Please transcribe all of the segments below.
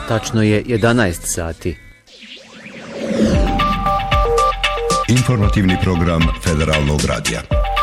Tačno je 11 sati. Informativni program Federalnog radija.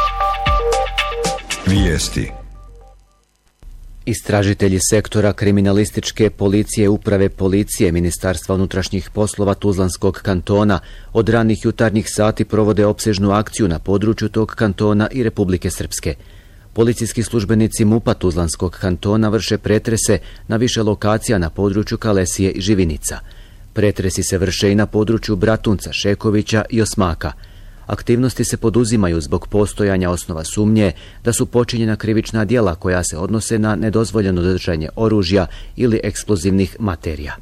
Vijesti. Istražitelji sektora kriminalističke policije uprave policije Ministarstva unutrašnjih poslova Tuzlanskog kantona od ranih jutarnjih sati provode opsežnu akciju na području tog kantona i Republike Srpske. Policijski službenici MUP-a Tuzlanskog kantona vrše pretrese na više lokacija na području Kalesije i Živinica. Pretresi se vrše i na području Bratunca, Šekovića i Osmaka. Aktivnosti se poduzimaju zbog postojanja osnova sumnje da su počinjena krivična djela koja se odnose na nedozvoljeno držanje oružja ili eksplozivnih materija.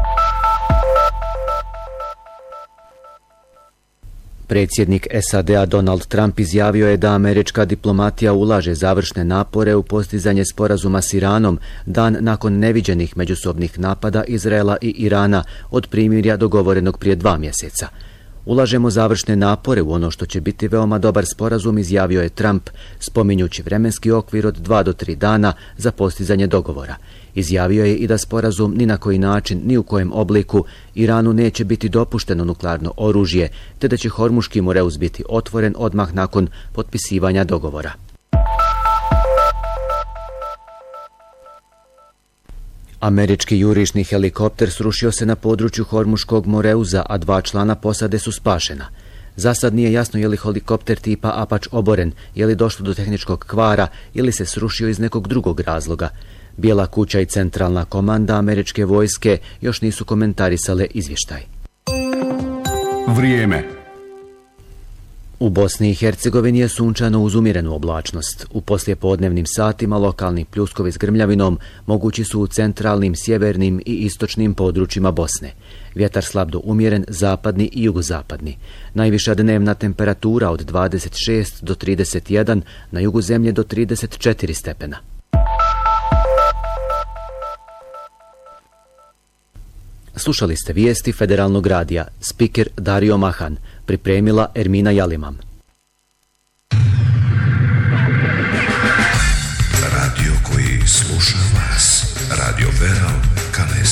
Predsjednik SAD-a Donald Trump izjavio je da američka diplomatija ulaže završne napore u postizanje sporazuma s Iranom dan nakon neviđenih međusobnih napada Izraela i Irana od primirja dogovorenog prije 2 mjeseca. Ulažemo završne napore u ono što će biti veoma dobar sporazum, izjavio je Trump, spominjući vremenski okvir od 2 do 3 dana za postizanje dogovora. Izjavio je i da sporazum ni na koji način, ni u kojem obliku Iranu neće biti dopušteno nuklearno oružje, te da će Hormuški moreus biti otvoren odmah nakon potpisivanja dogovora. Američki jurišni helikopter srušio se na području Hormuškog moreuza, a 2 člana posade su spašena. Za sad nije jasno je li helikopter tipa Apache oboren, je li došlo do tehničkog kvara ili se srušio iz nekog drugog razloga. Bijela kuća i centralna komanda američke vojske još nisu komentarisale izvještaj. Vrijeme. U Bosni i Hercegovini je sunčano uz umjerenu oblačnost. U poslijepodnevnim satima lokalni pljuskovi s grmljavinom mogući su u centralnim, sjevernim i istočnim područjima Bosne. Vjetar slab do umjeren, zapadni i jugozapadni. Najviša dnevna temperatura od 26 do 31, na jugu zemlje do 34 stepena. Slušali ste vijesti Federalnog radija. Spiker Dario Mahan. Pripremila Ermina Jalimam. Radio koji sluša vas. Radio Veral Kalesija.